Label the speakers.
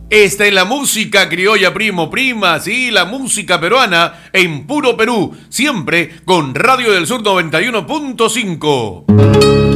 Speaker 1: Esta es la música criolla, primo, prima, sí, la música peruana en puro Perú, siempre con Radio del Sur 91.5.